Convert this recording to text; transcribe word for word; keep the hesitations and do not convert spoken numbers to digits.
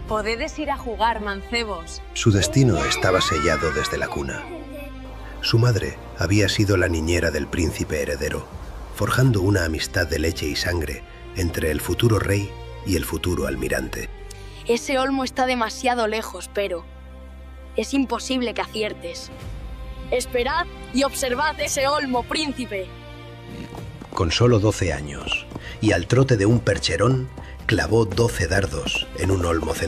Podedes ir a jugar, mancebos. Su destino estaba sellado desde la cuna. Su madre había sido la niñera del príncipe heredero, forjando una amistad de leche y sangre entre el futuro rey y el futuro almirante. Ese olmo está demasiado lejos, pero es imposible que aciertes. Esperad y observad ese olmo, príncipe. Con solo doce años, y al trote de un percherón, clavó doce dardos en un olmo central.